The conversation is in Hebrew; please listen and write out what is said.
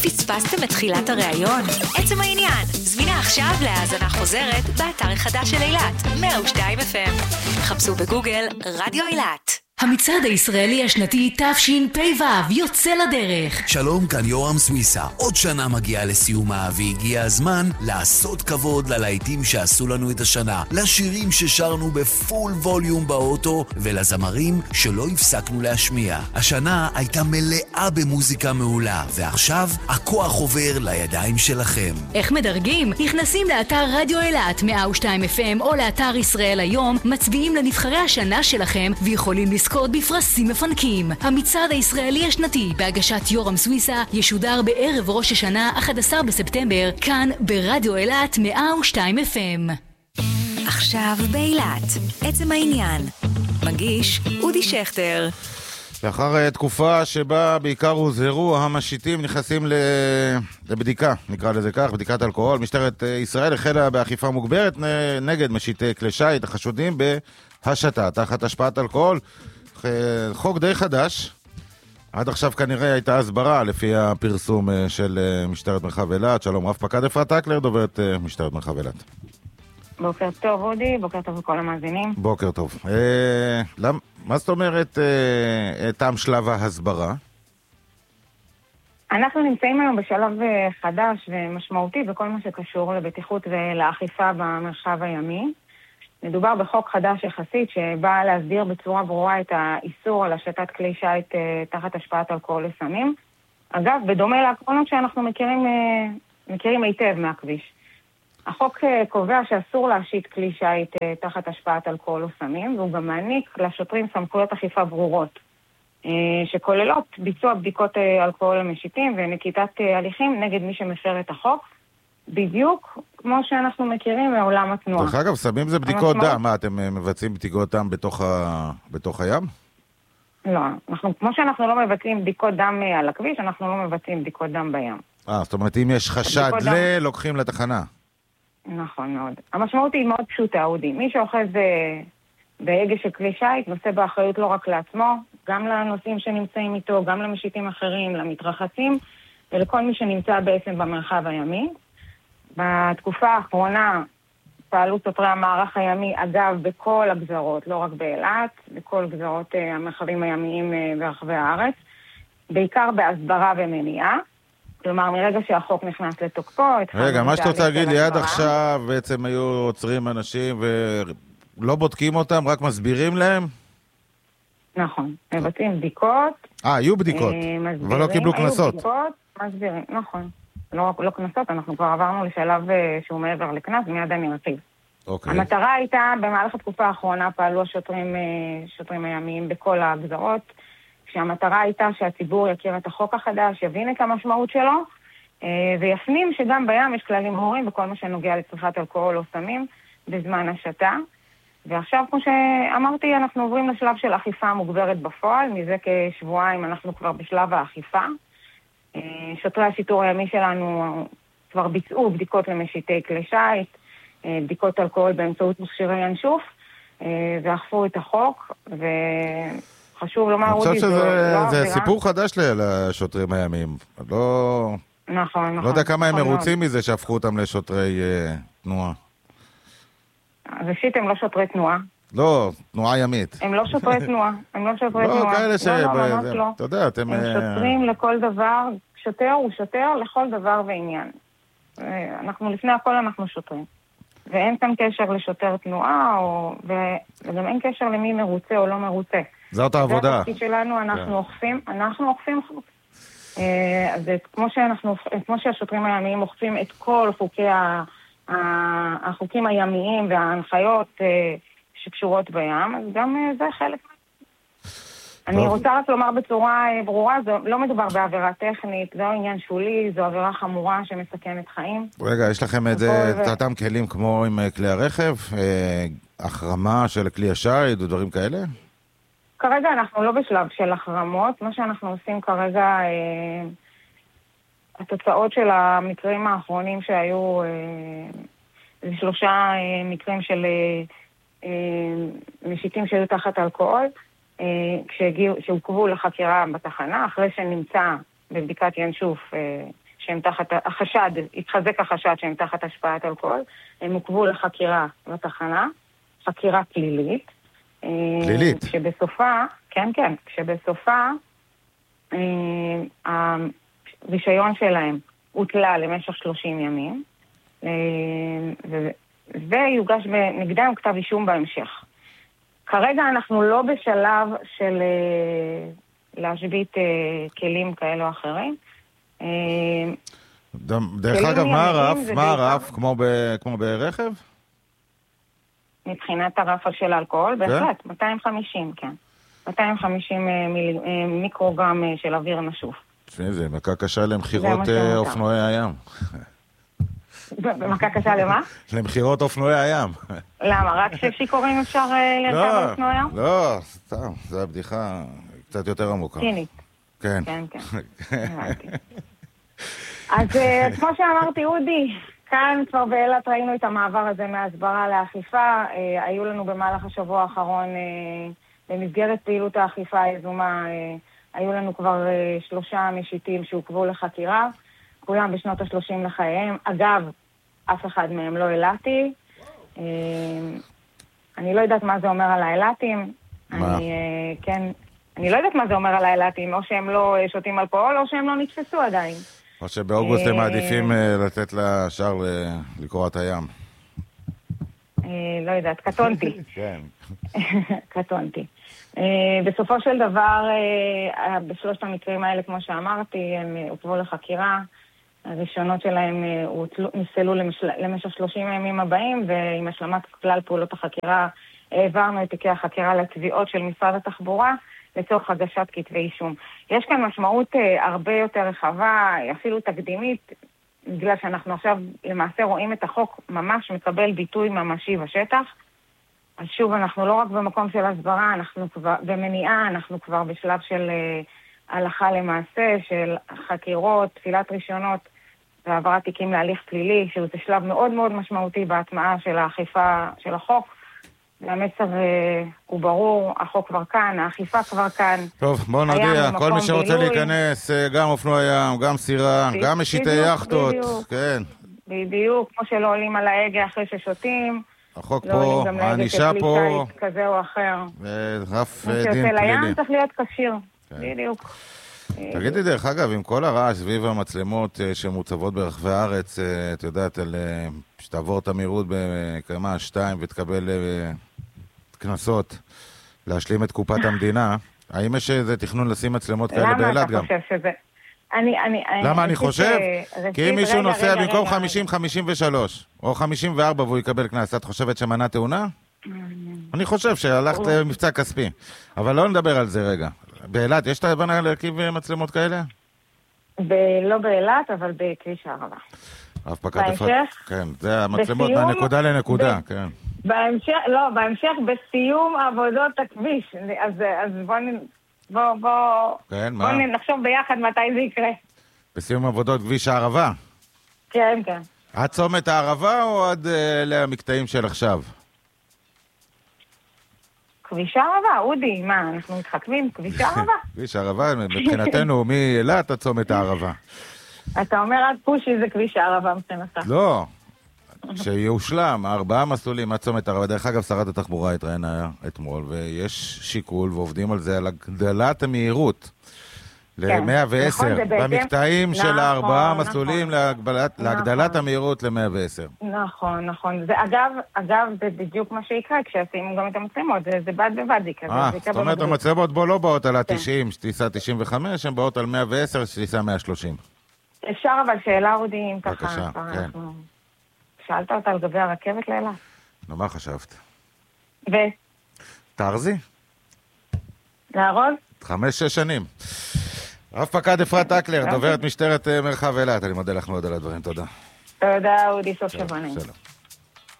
פספסתם את תחילת הראיון? עצם העניין, זמינה עכשיו להאזנה חוזרת באתר החדש של אילת, 102 FM. חפשו בגוגל רדיו אילת. המצעד הישראלי השנתי תשפ"ו יוצא לדרך. שלום, כאן יורם סוויסה. עוד שנה מגיעה לסיומה והגיע הזמן לעשות כבוד ללהיטים שעשו לנו את השנה, לשירים ששרנו בפול ווליום באוטו ולזמרים שלא הפסקנו להשמיע. השנה הייתה מלאה במוזיקה מעולה, ועכשיו הכוח עובר לידיים שלכם. איך מדרגים? נכנסים לאתר רדיו אילת 102 FM או לאתר ישראל היום, מצביעים לנבחרי השנה שלכם ויכולים לזכות בפרסים מפנקים. המצעד הישראלי השנתי בהגשת יורם סוויסה ישודר בערב ראש השנה 11 בספטמבר כאן ברדיו אילת 102 FM. עכשיו באילת, עצם העניין. מגיש אודי שכטר. לאחר תקופה שבה בעיקר הוזהרו המשיטים נכנסים לבדיקה, נקרא לזה כך, בדיקת אלכוהול, משטרת ישראל החלה באכיפה מוגברת נגד משיטי כלי שיט החשודים בהשטה תחת השפעת אלכוהול. חוק די חדש, עד עכשיו כנראה הייתה הסברה לפי הפרסום של משטרת מרחב אילת. שלום, רב פקד אפרת טקלר, דוברת משטרת מרחב אילת. בוקר טוב אודי, בוקר טוב לכל המאזינים. בוקר טוב. מה זאת אומרת תם שלב ההסברה? אנחנו נמצאים היום בשלב חדש ומשמעותי בכל מה שקשור לבטיחות ולאכיפה במרחב הימי. מדובר בחוק חדש יחסית שבא להסדיר בצורה ברורה את האיסור על השטת כלי שיט תחת השפעת אלכוהול וסמים. אגב, בדומה לעקרונות שאנחנו מכירים היטב מהכביש. החוק קובע שאסור להשית כלי שיט תחת השפעת אלכוהול וסמים, והוא גם מעניק לשוטרים סמכויות אכיפה ברורות, שכוללות ביצוע בדיקות אלכוהול למשיטים ונקיטת הליכים נגד מי שמפר את החוק, בדיוק כמו שאנחנו מכירים מעולם התנועה. דרך אגב, סמים זה בדיקות דם. מה, אתם מבצעים בדיקות דם בתוך הים? לא, כמו שאנחנו לא מבצעים בדיקות דם על הכביש, אנחנו לא מבצעים בדיקות דם בים. זאת אומרת, אם יש חשד לוקחים לתחנה. נכון מאוד. המשמעות היא מאוד פשוטה, אודי. מי שאוחז בהגה של כלי שיט נושא באחריות לא רק לעצמו, גם לנושאים שנמצאים איתו, גם למשיטים אחרים, למתרחצים, ולכל מי שנמצא בעצם במרחב הימי. בתקופה האחרונה פעלו שוטרי המערך הימי, אגב, בכל הגזרות, לא רק באילת, בכל גזרות המרחבים הימיים ברחבי הארץ, בעיקר בהסברה ומניעה. כלומר, מרגע שהחוק נכנס לתוקפו... רגע, מה שאתה רוצה להגיד לי, עד עכשיו בעצם היו עוצרים אנשים ולא בודקים אותם, רק מסבירים להם? נכון, מבצעים בדיקות. היו בדיקות, אבל לא קיבלו קנסות. היו בדיקות, מסבירים, נכון. לא קנסות, אנחנו כבר עברנו לשלב שהוא מעבר לקנס, מיד אני ארחיב. המטרה הייתה, במהלך התקופה האחרונה פעלו השוטרים הימיים בכל הגזרות, כשהמטרה הייתה שהציבור יכיר את החוק החדש, יבין את המשמעות שלו, ויפנים שגם בים יש כללים ברורים בכל מה שנוגע לצריכת אלכוהול או סמים בזמן השטה. ועכשיו, כמו שאמרתי, אנחנו עוברים לשלב של אכיפה מוגברת בפועל. מזה כשבועיים אנחנו כבר בשלב האכיפה. שוטרי השיטור הימי שלנו כבר ביצעו בדיקות למשיטי כלי שיט, בדיקות אלכוהול באמצעות מכשירי ינשוף, ואכפו את החוק, וחשוב לומר, אני חושב שזה סיפור חדש לשוטרים הימיים. נכון. לא יודע כמה הם מרוצים מזה שהפכו אותם לשוטרי תנועה. ראשית, הם לא שוטרי תנועה. לא, תנועה ימית. הם לא שוטרי תנועה. לא, כאלה ש... לא. אתה יודע, הם שוטרים לכל דבר. שוטר הוא שוטר לכל דבר ועניין. לפני הכל אנחנו שוטרים. ואין כאן קשר לשוטר תנועה, וגם אין קשר למי מרוצה או לא מרוצה. זאת העבודה. זה התפקיד שלנו, אנחנו אוכפים חוק. אז כמו שהשוטרים הימיים אוכפים את כל החוקים הימיים וההנחיות שקשורות בים, אז גם זה חלק. אני רוצה רק לומר בצורה ברורה, לא מדובר בעבירה טכנית, זה לא עניין שולי, זו עבירה חמורה שמסכנת חיים. רגע, יש לכם את זה, אותם כלים כמו עם כלי הרכב, החרמה של כלי השיט ודברים כאלה? כרגע אנחנו לא בשלב של החרמות, מה שאנחנו עושים כרגע, התוצאות של המקרים האחרונים שהיו, זה 3 מקרים של משיטים שהיו תחת אלכוהול, שהוקבו לחקירה בתחנה, אחרי שנמצא בבדיקת ינשוף שהם תחת, החשד, התחזק החשד שהם תחת השפעת אלכוהול, הם עוכבו לחקירה בתחנה, חקירה פלילית. פלילית? כשבסופה הרישיון שלהם הוטלה למשך 30 ימים, ויוגש נגדם כתב אישום בהמשך. כרגע אנחנו לא בשלב של להשבית כלים כאלו או אחרים. דרך אגב, מה הרף? כמו ברכב? מבחינת הרף של האלכוהול, בהחלט, 250, כן. 250 מיקרוגרם של אוויר נשוף. זה מכה קשה למחירות אופנועי הים. במכה קשה למה? למחירות אופנועי הים. למה? רק ששיכורים אפשר לרכב אופנועי הים? לא, סתם, זו הבדיחה קצת יותר עמוקה. צינית. כן. אז כמו שאמרתי, אודי, כאן כבר באילת ראינו את המעבר הזה מהסברה לאכיפה. היו לנו במהלך השבוע האחרון, במסגרת פעילות האכיפה היזומה, היו לנו כבר 3 משיטים שעוכבו לחקירה, כולם בשנות ה-30 לחייהם. אגב, אף אחד מהם לא אילתי. אני לא יודעת מה זה אומר על האילתים. אני לא יודעת מה זה אומר על האילתים, או שהם לא שותים אלכוהול, או שהם לא נתפסו עדיין. או שבאוגוסט הם מעדיפים לתת לשאר לקרוא את הים. לא יודעת, קטונתי. כן. קטונתי. בסופו של דבר, בשלושת המקרים האלה, כמו שאמרתי, הם עוכבו לחקירה. הראשונות שלהם נסללו למשך 30 ימים הבאים, ועם השלמת כלל פעולות החקירה, העברנו את תיקי החקירה לתביעות של משרד התחבורה, לצורך הגשת כתבי אישום. יש כאן משמעות הרבה יותר רחבה, אפילו תקדימית, בגלל שאנחנו עכשיו למעשה רואים את החוק ממש מקבל ביטוי ממשי בשטח. אז שוב, אנחנו לא רק במקום של הסברה, אנחנו כבר במניעה, אנחנו כבר בשלב של הלכה למעשה, של חקירות, תפילת רישיונות והעברת תיקים להליך פלילי, שזה שלב מאוד מאוד משמעותי בהטמעה של האכיפה של החוק. והמסר הוא ברור, החוק כבר כאן, האכיפה כבר כאן. טוב, בוא נודיע, כל מי שרוצה להיכנס, גם אופנוע ים, גם סירה, גם משיטי יחטות. כן. בדיוק, כמו שלא עולים על ההגה אחרי ששותים. החוק פה, האנישה פה. כזה או אחר. ורף דין פלילי. מי לים צריך להיות כשיר. כן. בדיוק. תגידי דרך אגב, עם כל הרעש סביב המצלמות שמוצבות ברחבי הארץ, את יודעת, שתעבור את המהירות בקמה 2 ותקבל כנסות להשלים את קופת המדינה, האם יש איזה תכנון לשים מצלמות כאלה באילת גם? למה אתה חושב שזה? למה אני חושב? כי אם מישהו נוסע במקום 50-53 או 54 והוא יקבל כנס, את חושבת שמנע תאונה? אני חושב שהלכת למבצע כספי, אבל לא נדבר על זה רגע. באילת, יש את ההבנה להרכיב מצלמות כאלה? לא באילת, אבל בכביש הערבה. בהמשך? כן, זה המצלמות מהנקודה לנקודה, כן. בהמשך, בסיום עבודות הכביש. אז בוא נחשוב ביחד מתי זה יקרה. בסיום עבודות כביש הערבה? כן, כן. עד צומת הערבה או עד למקטעים של עכשיו? כביש הערבה, אודי, מה, אנחנו מתחכמים? כביש הערבה? כביש הערבה, מבחינתנו, מאילת עד צומת הערבה. אתה אומר עד פושי זה כביש הערבה מבחינתך. לא, שיושלם, 4 מסלולים עד צומת הערבה. דרך אגב, שרת התחבורה התראיינה אתמול, ויש שיקול ועובדים על זה, על הגדלת המהירות ל-110. במקטעים של 4 מסלולים להגדלת המהירות ל-110. נכון. אגב, זה בדיוק מה שיקרה, כשעשינו גם את המצלמות, זה בד בבד יקרה. זאת אומרת, המצלמות בו לא באות על ה-90, שתיסע 95, הן באות על 110, שתיסע 130. אפשר אבל שאלה אודים ככה. בבקשה, כן. שאלת אותה על גבי הרכבת לאילת? מה חשבת? תארזי? להרוז? 5-6 שנים. רב פקד אפרת אקלר, דוברת משטרת מרחב אילת. אני מודה לך מאוד על הדברים, תודה. תודה, אודי, סוף שבוע נעים.